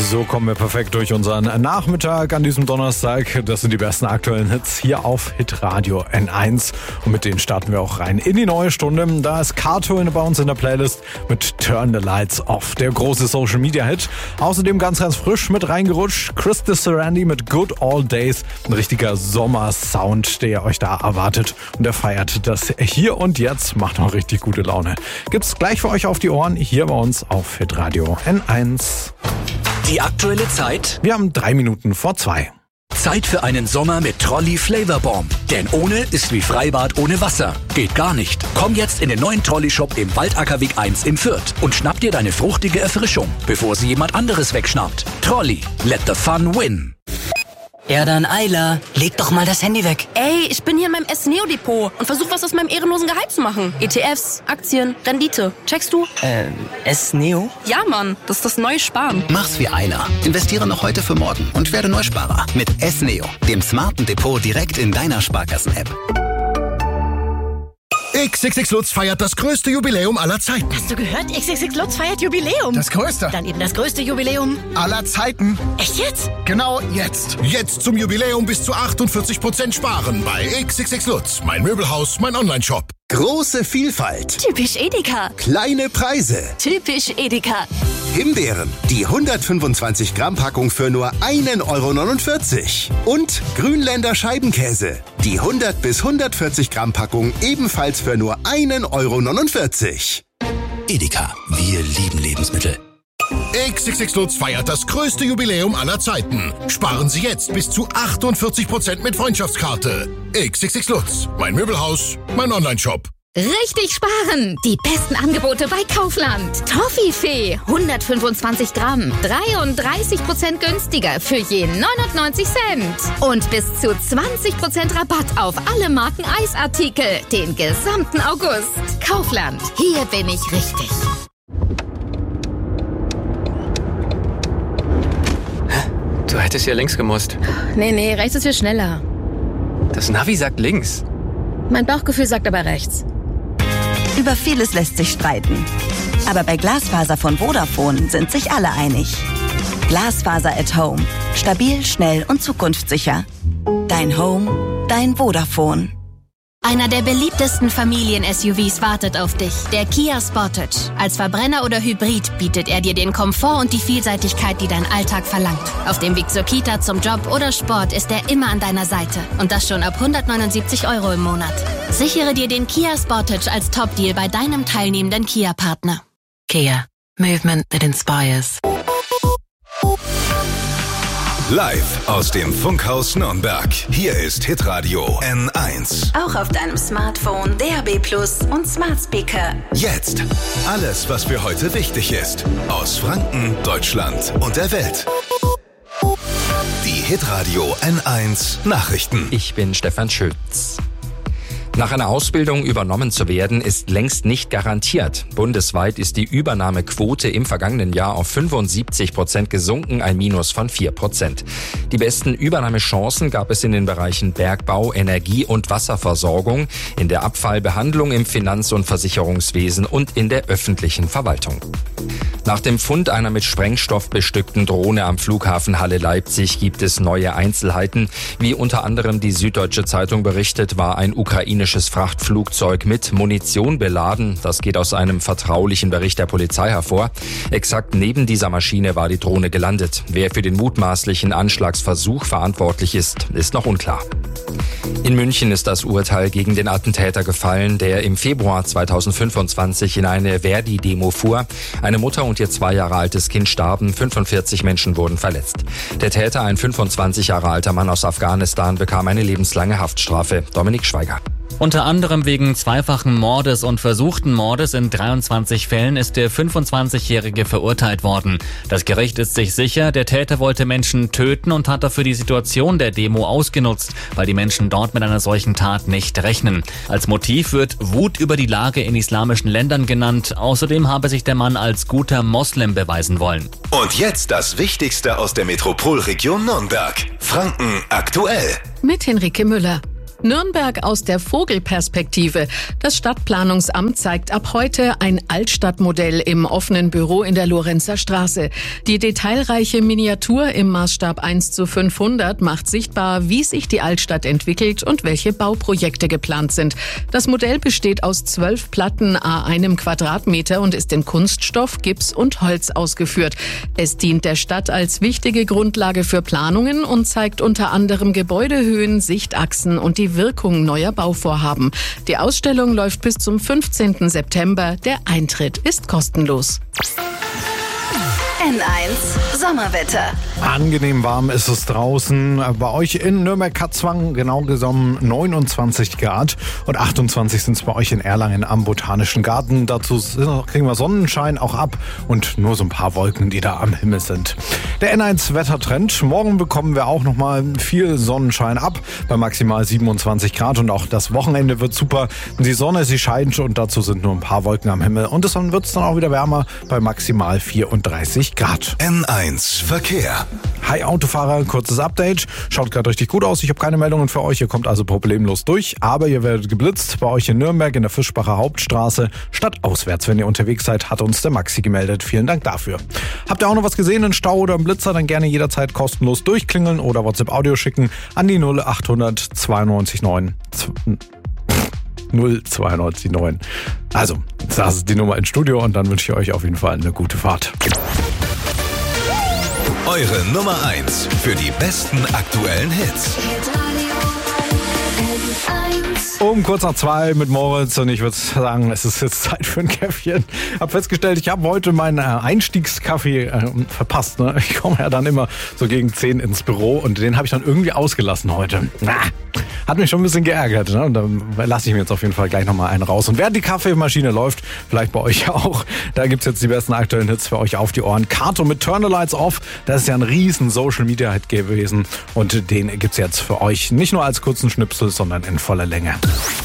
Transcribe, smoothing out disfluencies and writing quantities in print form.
So kommen wir perfekt durch unseren Nachmittag an diesem Donnerstag. Das sind die besten aktuellen Hits hier auf Hitradio N1. Und mit denen starten wir auch rein in die neue Stunde. Da ist Kato bei uns in der Playlist mit Turn the Lights Off, der große Social Media Hit. Außerdem ganz frisch mit reingerutscht Chris Sarandon mit Good All Days. Ein richtiger Sommersound, der euch da erwartet. Und er feiert das hier und jetzt. Macht auch richtig gute Laune. Gibt's gleich für euch auf die Ohren hier bei uns auf Hitradio N1. Die aktuelle Zeit? Wir haben 3 Minuten vor 2. Zeit für einen Sommer mit Trolli Flavor Bomb. Denn ohne ist wie Freibad ohne Wasser. Geht gar nicht. Komm jetzt in den neuen Trolli-Shop im Waldackerweg 1 in Fürth und schnapp dir deine fruchtige Erfrischung, bevor sie jemand anderes wegschnappt. Trolli, let the fun win. Ja dann, Ayla, leg doch mal das Handy weg. Ey, ich bin hier in meinem S-Neo-Depot und versuch was aus meinem ehrenlosen Gehalt zu machen. ETFs, Aktien, Rendite. Checkst du? S-Neo? Ja, Mann, das ist das neue Sparen. Mach's wie Ayla. Investiere noch heute für morgen und werde Neusparer mit S-Neo, dem smarten Depot direkt in deiner Sparkassen-App. XXX Lutz feiert das größte Jubiläum aller Zeiten. Hast du gehört? XXX Lutz feiert Jubiläum. Das größte? Dann eben das größte Jubiläum Aller Zeiten. Echt jetzt? Genau jetzt. Jetzt zum Jubiläum bis zu 48% sparen bei XXX Lutz. Mein Möbelhaus, mein Onlineshop. Große Vielfalt. Typisch Edeka. Kleine Preise. Typisch Edeka. Himbeeren. Die 125 Gramm Packung für nur 1,49 €. Und Grünländer Scheibenkäse. Die 100 bis 140 Gramm Packung ebenfalls für nur 1,49 €. Edeka, wir lieben Lebensmittel. XXX Lutz feiert das größte Jubiläum aller Zeiten. Sparen Sie jetzt bis zu 48% mit Freundschaftskarte. XXX Lutz. Mein Möbelhaus, mein Onlineshop. Richtig sparen! Die besten Angebote bei Kaufland. Toffifee, 125 Gramm, 33% günstiger für je 99 Cent. Und bis zu 20% Rabatt auf alle Marken Eisartikel, den gesamten August. Kaufland, hier bin ich richtig. Du hättest ja links gemusst. Nee, rechts ist viel schneller. Das Navi sagt links. Mein Bauchgefühl sagt aber rechts. Über vieles lässt sich streiten. Aber bei Glasfaser von Vodafone sind sich alle einig. Glasfaser at Home. Stabil, schnell und zukunftssicher. Dein Home, dein Vodafone. Einer der beliebtesten Familien-SUVs wartet auf dich, der Kia Sportage. Als Verbrenner oder Hybrid bietet er dir den Komfort und die Vielseitigkeit, die dein Alltag verlangt. Auf dem Weg zur Kita, zum Job oder Sport ist er immer an deiner Seite. Und das schon ab 179 € im Monat. Sichere dir den Kia Sportage als Top-Deal bei deinem teilnehmenden Kia-Partner. Kia. Movement that inspires. Live aus dem Funkhaus Nürnberg. Hier ist Hitradio N1. Auch auf deinem Smartphone, DAB+ und Smart Speaker. Jetzt alles, was für heute wichtig ist. Aus Franken, Deutschland und der Welt. Die Hitradio N1 Nachrichten. Ich bin Stefan Schütz. Nach einer Ausbildung übernommen zu werden, ist längst nicht garantiert. Bundesweit ist die Übernahmequote im vergangenen Jahr auf 75% gesunken, ein Minus von 4%. Die besten Übernahmechancen gab es in den Bereichen Bergbau, Energie und Wasserversorgung, in der Abfallbehandlung, im Finanz- und Versicherungswesen und in der öffentlichen Verwaltung. Nach dem Fund einer mit Sprengstoff bestückten Drohne am Flughafen Halle-Leipzig gibt es neue Einzelheiten. Wie unter anderem die Süddeutsche Zeitung berichtet, war ein ukrainisches Frachtflugzeug mit Munition beladen. Das geht aus einem vertraulichen Bericht der Polizei hervor. Exakt neben dieser Maschine war die Drohne gelandet. Wer für den mutmaßlichen Anschlagsversuch verantwortlich ist, ist noch unklar. In München ist das Urteil gegen den Attentäter gefallen, der im Februar 2025 in eine Verdi-Demo fuhr. Eine Mutter und ihr 2 Jahre altes Kind starben, 45 Menschen wurden verletzt. Der Täter, ein 25 Jahre alter Mann aus Afghanistan, bekam eine lebenslange Haftstrafe. Dominik Schweiger. Unter anderem wegen zweifachen Mordes und versuchten Mordes in 23 Fällen ist der 25-Jährige verurteilt worden. Das Gericht ist sich sicher, der Täter wollte Menschen töten und hat dafür die Situation der Demo ausgenutzt, weil die Menschen dort mit einer solchen Tat nicht rechnen. Als Motiv wird Wut über die Lage in islamischen Ländern genannt. Außerdem habe sich der Mann als guter Moslem beweisen wollen. Und jetzt das Wichtigste aus der Metropolregion Nürnberg. Franken aktuell. Mit Henrike Müller. Nürnberg aus der Vogelperspektive. Das Stadtplanungsamt zeigt ab heute ein Altstadtmodell im offenen Büro in der Lorenzer Straße. Die detailreiche Miniatur im Maßstab 1:500 macht sichtbar, wie sich die Altstadt entwickelt und welche Bauprojekte geplant sind. Das Modell besteht aus 12 Platten à 1 Quadratmeter und ist in Kunststoff, Gips und Holz ausgeführt. Es dient der Stadt als wichtige Grundlage für Planungen und zeigt unter anderem Gebäudehöhen, Sichtachsen und die Wirkung neuer Bauvorhaben. Die Ausstellung läuft bis zum 15. September. Der Eintritt ist kostenlos. N1 Sommerwetter. Angenehm warm ist es draußen. Bei euch in Nürnberg-Katzwang genau genommen 29 Grad und 28 sind es bei euch in Erlangen am Botanischen Garten. Dazu kriegen wir Sonnenschein auch ab und nur so ein paar Wolken, die da am Himmel sind. Der N1-Wettertrend. Morgen bekommen wir auch nochmal viel Sonnenschein ab bei maximal 27 Grad und auch das Wochenende wird super. Die Sonne, sie scheint und dazu sind nur ein paar Wolken am Himmel und dann wird es dann auch wieder wärmer bei maximal 34 Grad. N1 Verkehr. Hi Autofahrer, kurzes Update. Schaut gerade richtig gut aus. Ich habe keine Meldungen für euch. Ihr kommt also problemlos durch. Aber ihr werdet geblitzt bei euch in Nürnberg in der Fischbacher Hauptstraße. Stadtauswärts, wenn ihr unterwegs seid, hat uns der Maxi gemeldet. Vielen Dank dafür. Habt ihr auch noch was gesehen, einen Stau oder einen Blitzer, dann gerne jederzeit kostenlos durchklingeln oder WhatsApp-Audio schicken an die 0800 92 9 092.9. Also, das ist die Nummer ins Studio und dann wünsche ich euch auf jeden Fall eine gute Fahrt. Eure Nummer 1 für die besten aktuellen Hits. Um kurz nach 2 mit Moritz und ich würde sagen, es ist jetzt Zeit für ein Käffchen. Hab festgestellt, ich habe heute meinen Einstiegskaffee verpasst. Ne? Ich komme ja dann immer so gegen 10 ins Büro und den habe ich dann irgendwie ausgelassen heute. Hat mich schon ein bisschen geärgert. Ne? Und dann lasse ich mir jetzt auf jeden Fall gleich nochmal einen raus. Und während die Kaffeemaschine läuft, vielleicht bei euch auch, da gibt's jetzt die besten aktuellen Hits für euch auf die Ohren. Kato mit Turn the Lights Off, das ist ja ein riesen Social-Media-Hit gewesen. Und den gibt's jetzt für euch nicht nur als kurzen Schnipsel, sondern in voller Länge.